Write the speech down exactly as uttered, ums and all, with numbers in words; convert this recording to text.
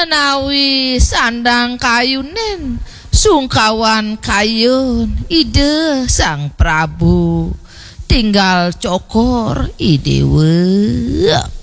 menawi sandang kayunen sungkawan kayun ide Sang Prabu tinggal cokor idewe.